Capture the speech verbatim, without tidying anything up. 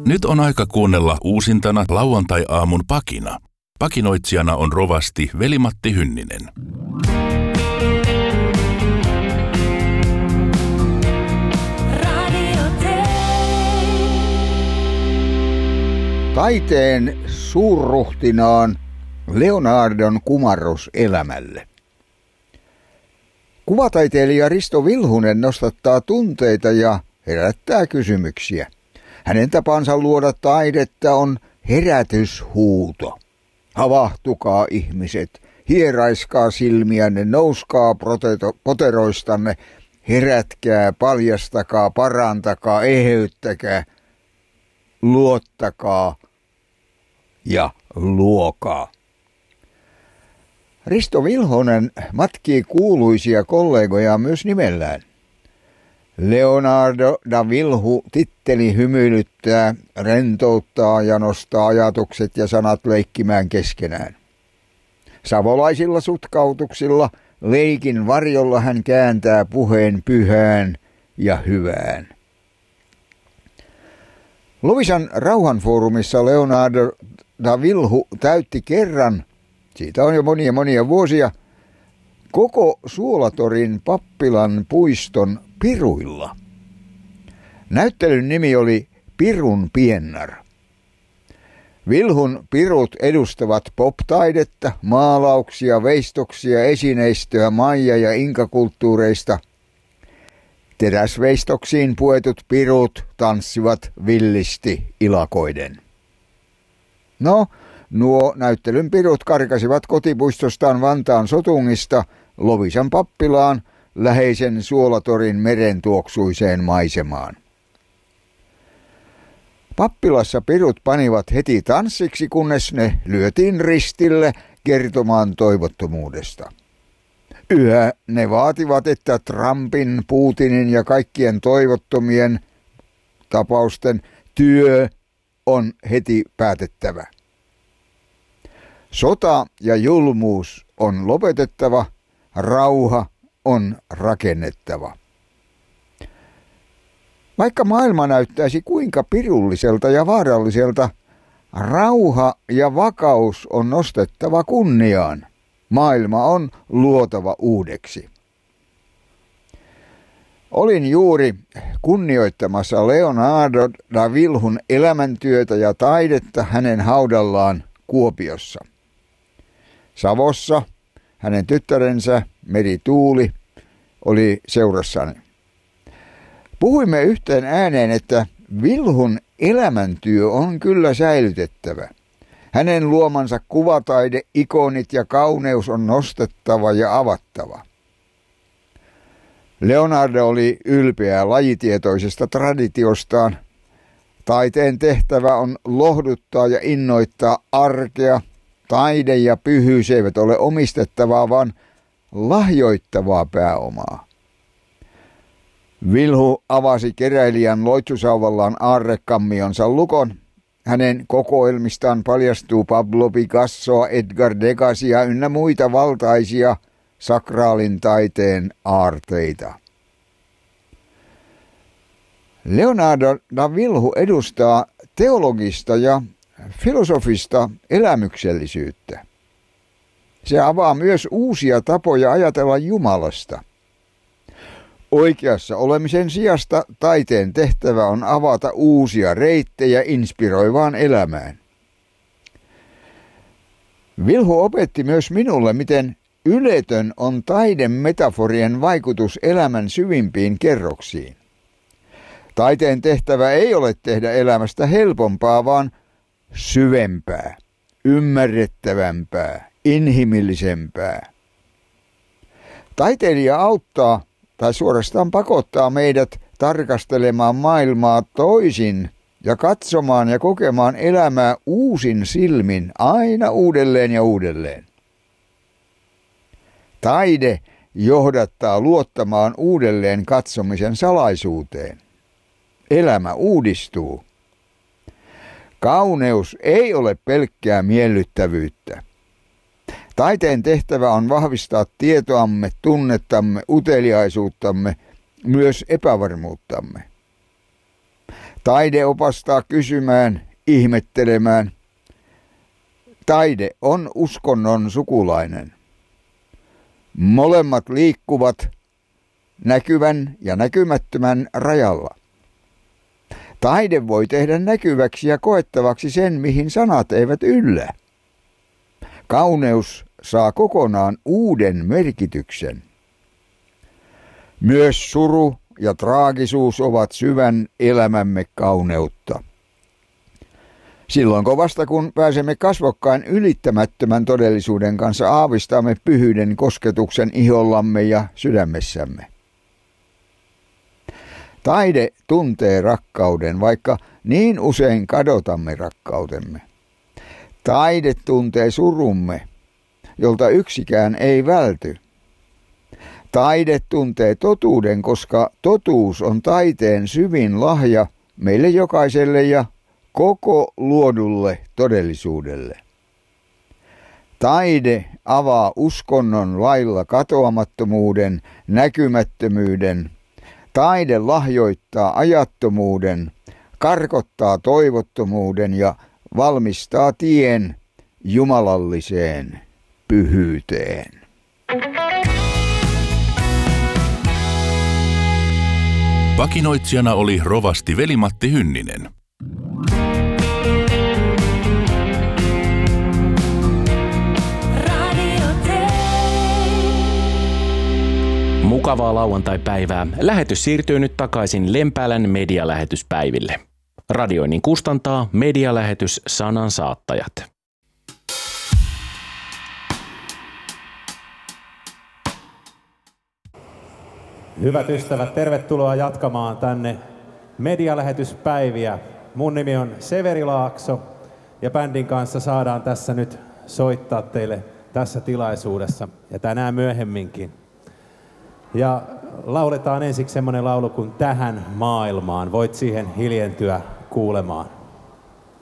Nyt on aika kuunnella uusintana lauantai-aamun pakina. Pakinoitsijana on rovasti Veli-Matti Hynninen. Taiteen suurruhtinaan Leonardon kumarrus elämälle. Kuvataiteilija Risto Vilhunen nostattaa tunteita ja herättää kysymyksiä. Hänen tapansa luoda taidetta on herätyshuuto. Havahtukaa ihmiset, hieraiskaa silmiänne, nouskaa proteto- poteroistanne, herätkää, paljastakaa, parantakaa, eheyttäkää, luottakaa ja luokaa. Risto Vilhunen matkii kuuluisia kollegoja myös nimellään. Leonardo da Vilhu titteli hymyilyttää, rentouttaa ja nostaa ajatukset ja sanat leikkimään keskenään. Savolaisilla sutkautuksilla leikin varjolla hän kääntää puheen pyhään ja hyvään. Loviisan rauhanfoorumissa Leonardo da Vilhu täytti kerran, siitä on jo monia monia vuosia, koko Suolatorin pappilan puiston piruilla. Näyttelyn nimi oli Pirun piennar. Vilhun pirut edustavat pop-taidetta, maalauksia, veistoksia, esineistöä maija- ja inkakulttuureista. Teräsveistoksiin puetut pirut tanssivat villisti ilakoiden. No, nuo näyttelyn pirut karkasivat kotipuistostaan Vantaan Sotungista Loviisan pappilaan läheisen Suolatorin merentuoksuiseen maisemaan. Pappilassa pirut panivat heti tanssiksi, kunnes ne lyötiin ristille kertomaan toivottomuudesta. Yhä ne vaativat, että Trumpin, Putinin ja kaikkien toivottomien tapausten työ on heti päätettävä. Sota ja julmuus on lopetettava, rauha on rakennettava. Vaikka maailma näyttäisi kuinka pirulliselta ja vaaralliselta, rauha ja vakaus on nostettava kunniaan. Maailma on luotava uudeksi. Olin juuri kunnioittamassa Leonardo da Vilhun elämäntyötä ja taidetta hänen haudallaan Kuopiossa. Savossa hänen tyttärensä Meri Tuuli oli seurassani. Puhuimme yhteen ääneen, että Vilhun elämäntyö on kyllä säilytettävä. Hänen luomansa kuvataide, ikonit ja kauneus on nostettava ja avattava. Leonardo oli ylpeä lajitietoisesta traditiostaan. Taiteen tehtävä on lohduttaa ja innoittaa arkea. Taide ja pyhyys eivät ole omistettavaa, vaan lahjoittavaa pääomaa. Vilhu avasi keräilijän loitsusauvallaan aarrekammionsa lukon. Hänen kokoelmistaan paljastuu Pablo Picassoa, Edgar Degasia ynnä muita valtaisia sakraalin taiteen aarteita. Leonardo da Vilhu edustaa teologista ja filosofista elämyksellisyyttä. Se avaa myös uusia tapoja ajatella Jumalasta. Oikeassa olemisen sijasta taiteen tehtävä on avata uusia reittejä inspiroivaan elämään. Vilhu opetti myös minulle, miten yletön on taidemetaforien vaikutus elämän syvimpiin kerroksiin. Taiteen tehtävä ei ole tehdä elämästä helpompaa, vaan syvempää, ymmärrettävämpää, inhimillisempää. Taiteilija auttaa tai suorastaan pakottaa meidät tarkastelemaan maailmaa toisin ja katsomaan ja kokemaan elämää uusin silmin aina uudelleen ja uudelleen. Taide johdattaa luottamaan uudelleen katsomisen salaisuuteen. Elämä uudistuu. Kauneus ei ole pelkkää miellyttävyyttä. Taiteen tehtävä on vahvistaa tietoamme, tunnettamme, uteliaisuuttamme, myös epävarmuuttamme. Taide opastaa kysymään, ihmettelemään. Taide on uskonnon sukulainen. Molemmat liikkuvat näkyvän ja näkymättömän rajalla. Taide voi tehdä näkyväksi ja koettavaksi sen, mihin sanat eivät yllä. Kauneus saa kokonaan uuden merkityksen. Myös suru ja traagisuus ovat syvän elämämme kauneutta. Silloinko vasta kun pääsemme kasvokkain ylittämättömän todellisuuden kanssa aavistamme pyhyyden kosketuksen ihollamme ja sydämessämme. Taide tuntee rakkauden, vaikka niin usein kadotamme rakkautemme. Taide tuntee surumme, jolta yksikään ei välty. Taide tuntee totuuden, koska totuus on taiteen syvin lahja meille jokaiselle ja koko luodulle todellisuudelle. Taide avaa uskonnon lailla katoamattomuuden, näkymättömyyden. Taide lahjoittaa ajattomuuden, karkottaa toivottomuuden ja valmistaa tien jumalalliseen pyhyyteen. Pakinoitsijana oli rovasti Veli-Matti Hynninen. Mukavaa lauantai-päivää. Lähetys siirtyy nyt takaisin Lempäälän medialähetyspäiville. Radioinnin kustantaa medialähetys Sanansaattajat. Hyvät ystävät, tervetuloa jatkamaan tänne medialähetyspäiviä. Mun nimi on Severi Laakso ja bändin kanssa saadaan tässä nyt soittaa teille tässä tilaisuudessa ja tänään myöhemminkin. Ja lauletaan ensiksi semmoinen laulu kuin Tähän maailmaan. Voit siihen hiljentyä kuulemaan.